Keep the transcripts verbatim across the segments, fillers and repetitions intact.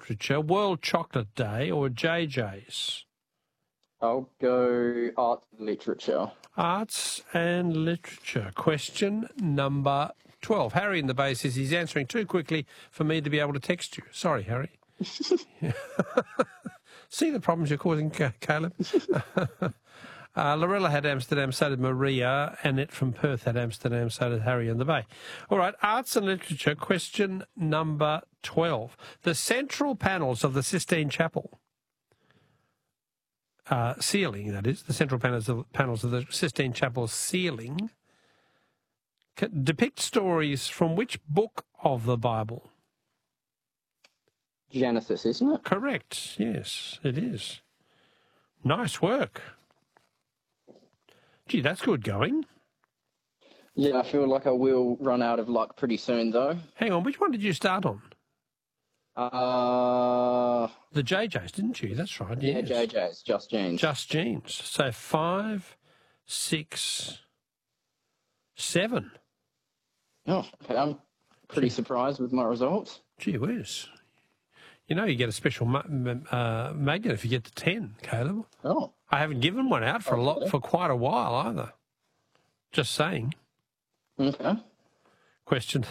literature, World Chocolate Day or J J's? I'll go arts and literature. Arts and literature. Question number twelve. Harry in the Bay says he's answering too quickly for me to be able to text you. Sorry, Harry. See the problems you're causing, Caleb? uh, Lorella had Amsterdam, so did Maria. Annette from Perth had Amsterdam, so did Harry in the Bay. All right, arts and literature. Question number twelve. The central panels of the Sistine Chapel, uh, ceiling, that is, the central panels of, panels of the Sistine Chapel ceiling, depict stories from which book of the Bible? Genesis, isn't it? Correct. Yes, it is. Nice work. Gee, that's good going. Yeah, I feel like I will run out of luck pretty soon, though. Hang on, which one did you start on? Uh, the J J's, didn't you? That's right. Yeah, yes. J J's, Just Jeans. Just Jeans. So five, six, seven. Oh, okay. I'm pretty surprised with my results. Gee whiz. You know, you get a special ma uh, magnet if you get to ten, Caleb. Oh. I haven't given one out for okay. a lot for quite a while either. Just saying. Okay. Question.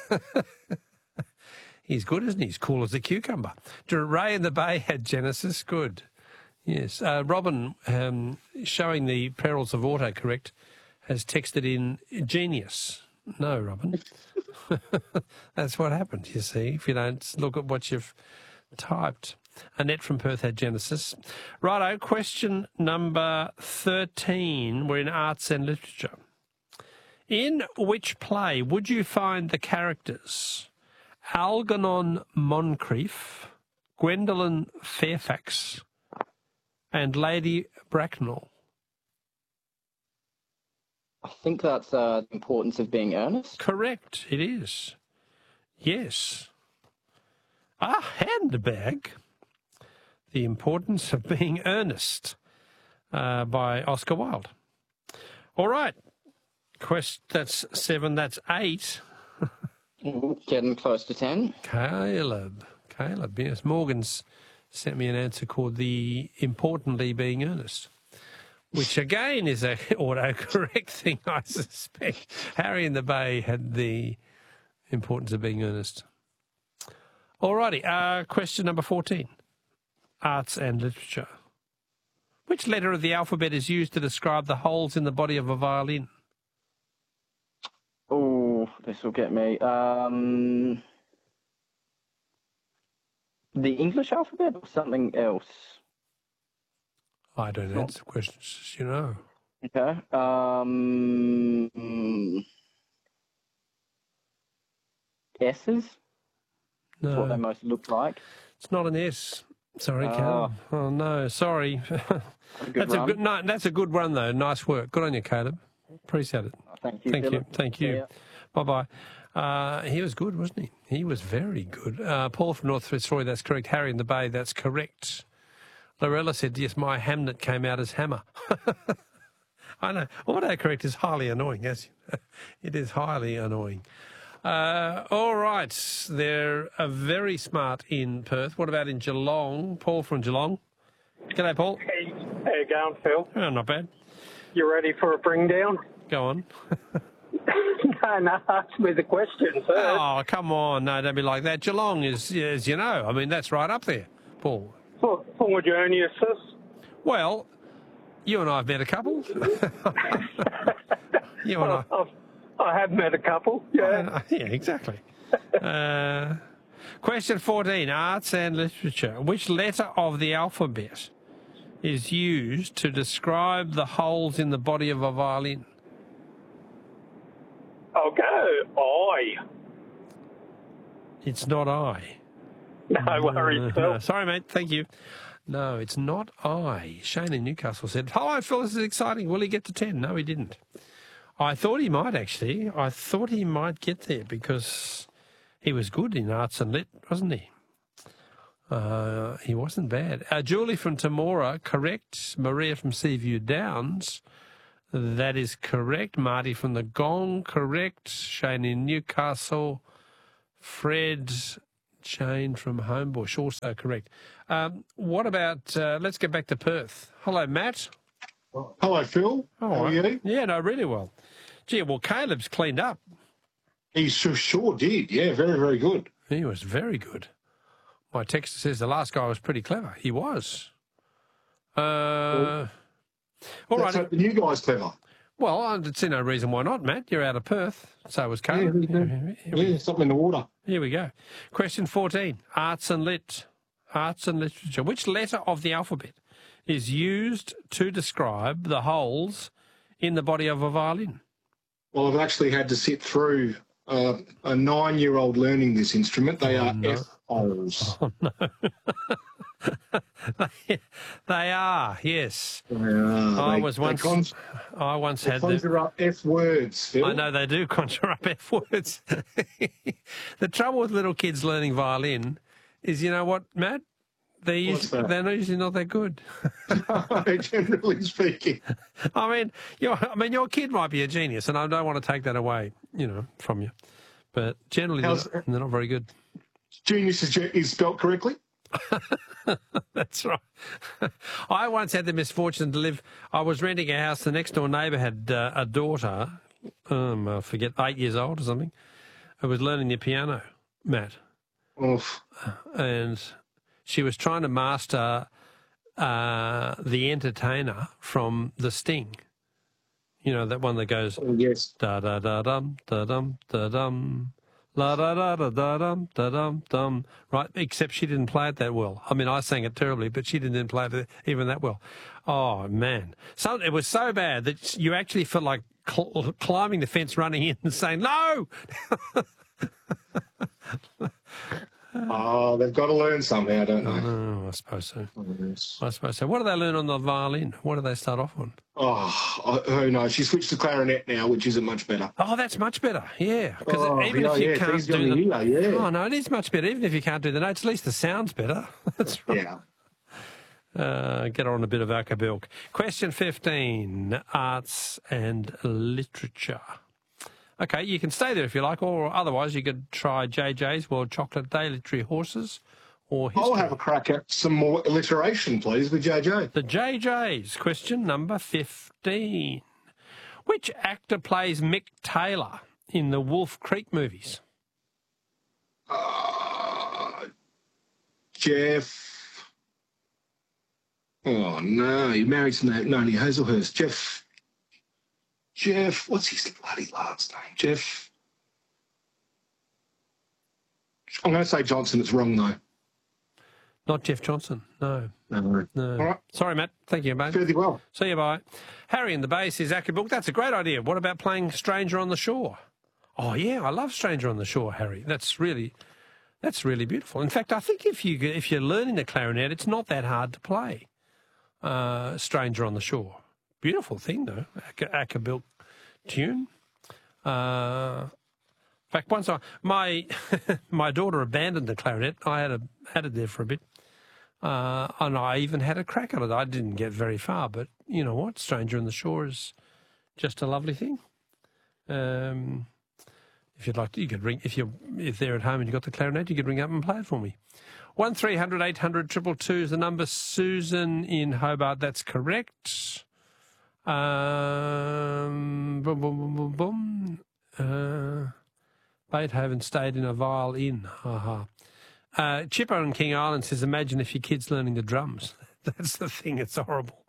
He's good, isn't he? He's cool as a cucumber. Ray in the Bay had Genesis. Good. Yes. Uh, Robin, um, showing the perils of autocorrect, has texted in genius. No, Robin. That's what happens, you see, if you don't look at what you've typed. Annette from Perth had Genesis. Righto, question number thirteen. We're in arts and literature. In which play would you find the characters Algernon Moncrief, Gwendolen Fairfax, and Lady Bracknell? I think that's uh, the importance of being earnest. Correct, it is. Yes. Ah, handbag. The Importance of Being Earnest uh, by Oscar Wilde. All right. Quest, that's seven, that's eight. Getting close to ten. Caleb. Caleb, yes. Morgan's sent me an answer called The Importantly Being Earnest, which again is a autocorrect thing, I suspect. Harry in the Bay had The Importance of Being Earnest. All righty, uh, question number fourteen. Arts and literature. Which letter of the alphabet is used to describe the holes in the body of a violin? Oh, this will get me. Um, the English alphabet or something else? I don't answer questions, you know. Okay. Um, S's? No. That's what they most look like. It's not an S. Sorry, uh, Caleb. Oh, no, sorry. that's run. a good no, that's a good run, though. Nice work. Good on you, Caleb. Appreciate it. Thank you, Thank Philip. you. Thank you. Bye-bye. Uh, he was good, wasn't he? He was very good. Uh, Paul from North Fitzroy, that's correct. Harry in the Bay, that's correct. Lorella said, yes, my Hamnet came out as hammer. I know. Autocorrect is highly annoying, yes. It is highly annoying. Uh, all right. They're uh, very smart in Perth. What about in Geelong? Paul from Geelong. G'day, Paul. Hey, how you going, Phil? Oh, not bad. You ready for a bring down? Go on. no, no, ask me the question first. Oh, come on. No, don't be like that. Geelong is, as you know, I mean, that's right up there, Paul. Well, would you only assist? Well, you and I have met a couple. you and I... I've, I have met a couple, yeah. Uh, yeah, exactly. uh, question fourteen, arts and literature. Which letter of the alphabet is used to describe the holes in the body of a violin? I'll go I. It's not I. No worries, uh, Phil. No. Sorry, mate. Thank you. No, it's not I. Shane in Newcastle said, hello, Phil, this is exciting. Will he get to ten? No, he didn't. I thought he might, actually. I thought he might get there because he was good in arts and lit, wasn't he? Uh, he wasn't bad. Uh, Julie from Temora, correct. Maria from Seaview Downs, that is correct. Marty from the Gong, correct. Shane in Newcastle. Fred Jane from Homebush, also correct. Um, what about, uh, let's get back to Perth. Hello, Matt. Hello, Phil. Oh, How are you? Yeah, no, really well. Gee, well, Caleb's cleaned up. He sure, sure did. Yeah, very, very good. He was very good. My texter says the last guy was pretty clever. He was. Uh, Well, all Let's right. hope the new guy's clever. Well, I see no reason why not, Matt. You're out of Perth. So was Caleb. Yeah, yeah. Here, we, Yeah, something in the water. here we go. Question fourteen. Arts and lit. Arts and literature. Which letter of the alphabet is used to describe the holes in the body of a violin? Well, I've actually had to sit through uh, a nine-year-old learning this instrument. They Oh, are no. F holes. Oh, no. they, they are, yes. They are. I They- was they once, con- I once they had the, conjure up F words, Phil. I know they do conjure up F words. The trouble with little kids learning violin is, you know what, Matt? They're, What's usually, that? they're usually not that good. Generally speaking. I mean, your, I mean, your kid might be a genius, and I don't want to take that away, you know, from you. But generally, they're How's- not, they're not very good. Genius is, ge- is spelt correctly. That's right. I once had the misfortune to live. I was renting a house. The next door neighbour had uh, a daughter, um, I forget, eight years old or something, who was learning the piano, Matt, Oof. and she was trying to master uh, The Entertainer from The Sting. You know, that one that goes Oh, yes. da da da dum da dum da dum. La da da da da dum da dum dum. Right, except she didn't play it that well. I mean, I sang it terribly, but she didn't play it even that well. Oh man, so it was so bad that you actually felt like cl- climbing the fence, running in, and saying no. Oh, they've got to learn somehow, don't they? Oh, I suppose so. Oh, yes. I suppose so. What do they learn on the violin? What do they start off on? Oh, oh no, she switched to clarinet now, which isn't much better. Oh, that's much better. Yeah, because Oh, even yeah, if you yeah, it's can't easier do on the, the ear, yeah. oh no, it is much better. Even if you can't do the notes, at least the sound's better. That's right. Yeah. Uh, get on a bit of Akabilk. Question fifteen, arts and literature. Okay, you can stay there if you like, or otherwise you could try J J's World Chocolate Day, Literary Horses, or history. I'll have a crack at some more alliteration, please, with J J. The J J's, question number fifteen. Which actor plays Mick Taylor in the Wolf Creek movies? Uh, Jeff. Oh, no, he married some Noni Hazelhurst. Jeff. Jeff. What's his bloody last name? Jeff. I'm going to say Johnson. It's wrong, though. Not Jeff Johnson, no. No. No. All right. Sorry, Matt. Thank you, mate. Fairly well. See you, bye. Harry in the Bay says, Akabilk, that's a great idea. What about playing Stranger on the Shore? Oh, yeah, I love Stranger on the Shore, Harry. That's really, that's really beautiful. In fact, I think if, you, if you're learning the clarinet, it's not that hard to play uh, Stranger on the Shore. Beautiful thing, though, Akabilk tune. Uh, in fact, once I, my, my daughter abandoned the clarinet. I had, a, had it there for a bit. Uh, and I even had a crack at it. I didn't get very far, but you know what? Stranger on the Shore is just a lovely thing. Um, if you'd like to, you could ring, if you're, if they're at home and you've got the clarinet, you could ring up and play it for me. one three hundred eight hundred two two two is the number. Susan in Hobart, that's correct. Um, boom, boom, boom, boom, boom. Uh, Beethoven stayed in a viol inn. Haha. Uh, Chipper on King Island says, imagine if your kid's learning the drums. That's the thing, it's horrible.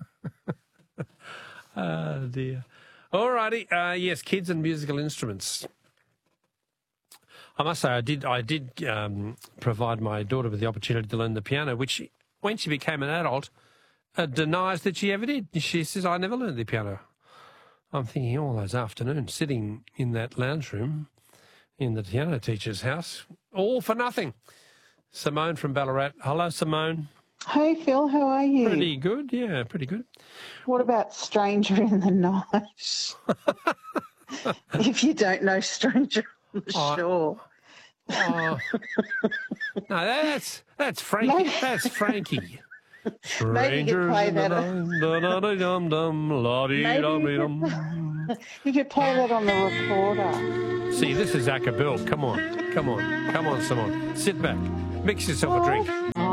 Oh, dear. All righty. Uh, yes, kids and musical instruments. I must say, I did I did um, provide my daughter with the opportunity to learn the piano, which, she, when she became an adult, uh, denies that she ever did. She says, I never learned the piano. I'm thinking all those afternoons sitting in that lounge room in the piano teacher's house, all for nothing. Simone from Ballarat. Hello, Simone. Hey, Phil, how are you? Pretty good, yeah, pretty good. What about Stranger in the Night? If you don't know Stranger on the Oh, Shore. Oh. No, that's that's Frankie. Maybe- That's Frankie. Maybe you could Strangers play in the that. night, da-da-da-dum-dum, la-dee-dum-dee-dum. You could play that on the recorder. See, this is Akabilk. Come on. Come on. Come on, Simon. Sit back. Mix yourself a drink.